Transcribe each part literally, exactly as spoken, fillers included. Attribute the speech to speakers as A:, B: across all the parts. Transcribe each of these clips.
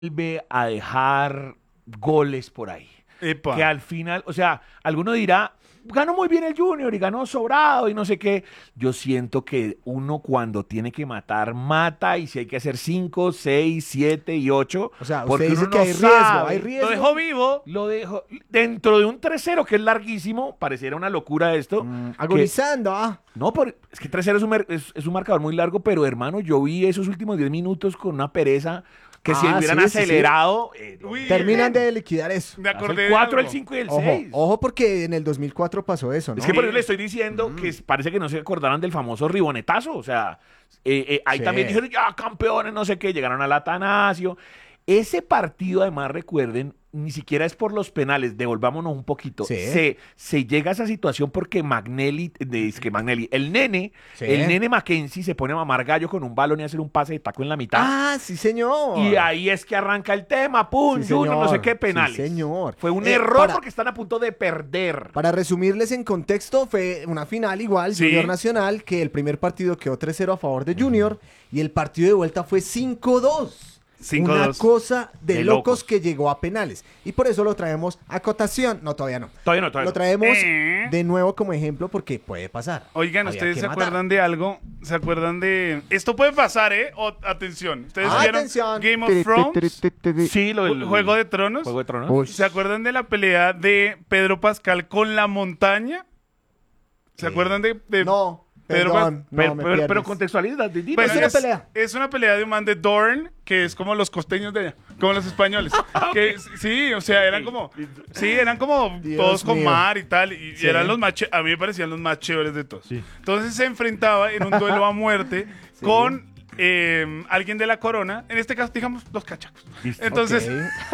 A: vuelve a dejar goles por ahí.
B: Epa.
A: Que al final, o sea, alguno dirá, ganó muy bien el Junior y ganó sobrado y no sé qué. Yo siento que uno cuando tiene que matar, mata, y si hay que hacer cinco, seis, siete y ocho.
C: O sea,
A: porque
C: usted dice
A: uno
C: que
A: no
C: hay riesgo,
A: sabe.
C: hay riesgo.
B: Lo dejó vivo.
A: Lo dejo dentro de un tres cero que es larguísimo, pareciera una locura esto.
C: Mm,
A: que-
C: agonizando, ah.
A: no, por, es que tres cero es un, mer- es, es un marcador muy largo, pero hermano, yo vi esos últimos diez minutos con una pereza que si
C: Ah,
A: hubieran
C: sí, sí, sí.
A: acelerado. eh,
B: Uy,
C: Terminan de liquidar eso.
B: Me
A: hace
B: acordé
A: el
B: de
A: cuatro, el
B: algo.
A: cinco y el
C: Ojo,
A: seis.
C: ojo porque en el dos mil cuatro pasó eso, ¿no?
A: Es que por
B: Sí.
A: eso le estoy diciendo que es- parece que no se acordaran del famoso ribonetazo. O sea, eh, eh, ahí
C: Sí.
A: también dijeron, ya, campeones, no sé qué, llegaron al Atanasio. Ese partido, además, recuerden, ni siquiera es por los penales, devolvámonos un poquito.
C: Sí.
A: Se, se llega a esa situación porque Magnelli, de- es que Magnelli, el nene,
C: Sí.
A: el nene Mackenzie se pone a mamar gallo con un balón y hacer un pase de taco en la mitad.
C: Ah, sí, señor.
A: Y ahí es que arranca el tema, pum,
C: Sí,
A: Junior, no sé
C: señor.
A: qué, penales.
C: Sí, señor.
A: Fue un
C: Eh,
A: error
C: para-
A: porque están a punto de perder.
C: Para resumirles en contexto, fue una final igual,
B: Sí.
C: Junior Nacional, que el primer partido quedó tres cero a favor de Junior y el partido de vuelta fue cinco dos.
B: cinco
C: Una
B: dos.
C: cosa de,
A: De
C: locos,
A: locos.
C: que llegó a penales. Y por eso lo traemos a cotación. No, todavía no.
A: Todavía no, todavía
C: Lo
A: no.
C: traemos
B: Eh.
C: de nuevo como ejemplo porque puede pasar.
B: Oigan,
C: Había
B: ¿ustedes
C: que
B: se
C: matar.
B: acuerdan de algo? ¿Se acuerdan de...? Esto puede pasar, ¿eh? O- atención. ¿Ustedes
C: Ah,
B: vieron
C: atención.
B: Game of Thrones?
A: Sí, lo del
B: ¿Juego de Tronos?
A: Juego de Tronos.
C: Uy.
B: ¿Se acuerdan de la pelea de Pedro Pascal con la montaña? ¿Se
C: ¿Qué?
B: acuerdan de...? de-
C: No,
B: Pedro
C: perdón. no,
A: pero,
C: me
A: pero, pero
C: pierdes.
A: contextualiza, Didi.
B: Bueno,
C: es una
B: es,
C: pelea.
B: es una pelea de un man de Dorne, que es como los costeños de allá, como los españoles. que, sí, o sea, eran como, sí, eran como
C: Dios
B: todos con
C: mío.
B: mar y tal, y, y
C: Sí.
B: eran los más, ché- a mí me parecían los más chéveres de todos. Entonces se enfrentaba en un duelo a muerte con eh, alguien de la corona, en este caso, digamos, los cachacos.
A: Listo.
B: Entonces,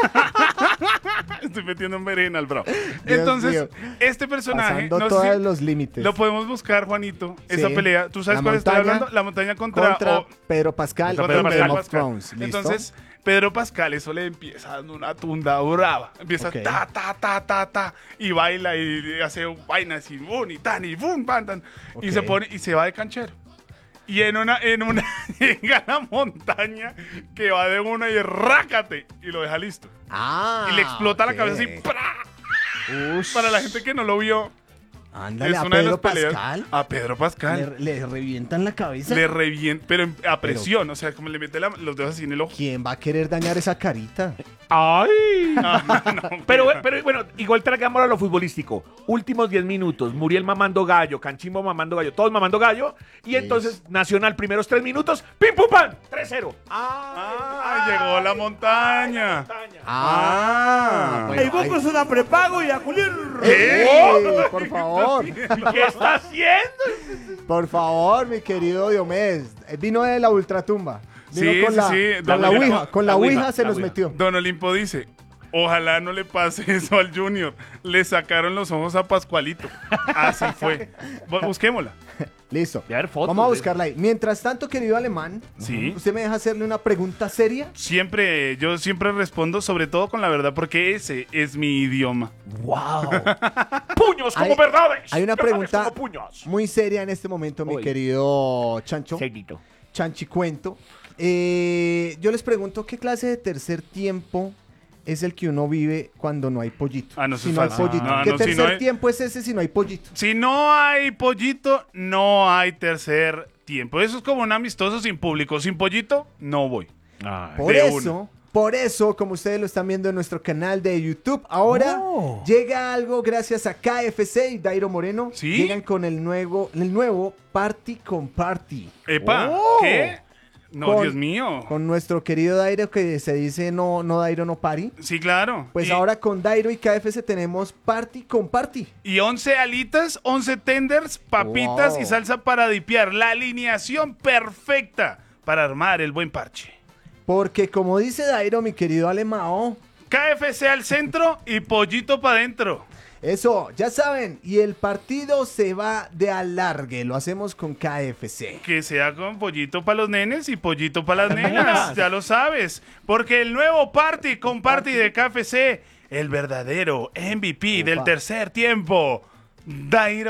C: Ok.
B: estoy metiendo en berenal, bro. Entonces,
C: mío.
B: este personaje,
C: Pasando
B: no sé
C: todos
B: si-
C: los límites.
B: lo podemos buscar, Juanito,
C: Sí.
B: esa pelea. ¿Tú sabes
C: La
B: cuál estoy
C: montaña
B: hablando? La montaña contra...
C: contra
B: o-
C: Pedro Pascal
A: Contra
C: en
A: Pedro
C: Game
A: Pascal.
C: of
B: Pascal.
C: Thrones. ¿Listo?
B: Entonces, Pedro Pascal, eso le empieza dando una tunda brava. Empieza
C: Ok.
B: ta, ta, ta, ta, ta. Y baila y hace vainas y bum, y tan, y bum, pan, tan. Y
C: Ok.
B: se pone, y se va de canchero. Y en una, en una, llega a la montaña que va de una y rácate. Y lo deja listo.
C: Ah,
B: Y le explota la
C: ok.
B: cabeza así. ¡pra!
C: Ush.
B: Para la gente que no lo vio,
C: Ándale,
B: es
C: a
B: una de
C: Pedro
B: las peleas.
C: Pascal.
B: A Pedro Pascal.
C: Le, le revientan la cabeza.
B: Le revienta, pero en- a presión, o sea, como le mete la- los dedos así en el ojo.
C: ¿Quién va a querer dañar esa carita?
A: ¡Ay!
B: No, no,
A: Pero, pero bueno, igual tragamos a lo futbolístico. Últimos diez minutos, Muriel mamando gallo, Canchimbo mamando gallo, todos mamando gallo. Y entonces Nacional, primeros tres minutos, ¡pim, pum, pam! tres cero.
B: Ah, llegó la montaña.
C: Ah, bueno,
D: Y vos
C: ahí-
D: una prepago y a culir.
C: ¡Ey! Por favor,
A: ¿Qué está haciendo?
C: por favor, mi querido Diomedes. Eh, Vino de la ultratumba. Vino
B: Sí,
C: con
B: sí,
C: la,
B: sí,
C: con
B: la
C: la
B: Ouija.
C: ouija, con la,
A: La
C: ouija,
A: Ouija,
C: se
A: la
C: nos
A: Ouija.
C: metió.
B: Don Olimpo dice, ojalá no le pase eso al Junior. Le sacaron los ojos a Pascualito. Así fue. Bu- Busquémosla.
C: Listo.
A: De haber fotos
C: Vamos a
A: de
C: buscarla ahí. Mientras tanto, querido alemán,
B: Sí.
C: ¿usted me deja hacerle una pregunta seria?
B: Siempre, yo siempre respondo sobre todo con la verdad porque ese es mi idioma.
A: ¡Wow! ¡Puños como
C: Hay-
A: verdades!
C: Hay una
A: verdades
C: pregunta
A: como puños.
C: muy seria en este momento, mi
A: Oye.
C: querido Chancho.
A: Seguito.
C: Chanchicuento. Eh, yo les pregunto, ¿qué clase de tercer tiempo es el que uno vive cuando no hay pollito?
B: Ah, no, eso
C: si
B: es
C: no hay
B: fácil.
C: pollito.
B: No,
C: ¿Qué
B: no, si
C: tercer
B: no hay-
C: tiempo es ese si no hay pollito?
B: Si no hay pollito, no hay tercer tiempo. Eso es como un amistoso sin público. Sin pollito, no voy.
C: Por
B: de
C: eso, por eso, como ustedes lo están viendo en nuestro canal de YouTube, ahora
A: Oh.
C: llega algo gracias a K F C y Dairo Moreno.
B: ¿Sí?
C: Llegan con el nuevo, el nuevo Party con Party.
B: Epa,
A: Oh.
B: ¿qué? No,
C: Con-
B: Dios mío.
C: Con nuestro querido Dairo que se dice no, no Dairo, no Party.
B: Sí, claro.
C: Pues
B: y,
C: ahora con Dairo y K F C tenemos Party con Party.
B: Y once alitas, once tenders, papitas
C: Wow.
B: y salsa para dipear. La alineación perfecta para armar el buen parche.
C: Porque como dice Dairo, mi querido Alemao,
B: K F C al centro y pollito para adentro.
C: eso, ya saben, y el partido se va de alargue, lo hacemos con K F C.
B: Que sea con pollito para los nenes y pollito para las nenas, ya lo sabes. Porque el nuevo party con party de K F C, el verdadero M V P del
C: Opa.
B: tercer tiempo, Dairo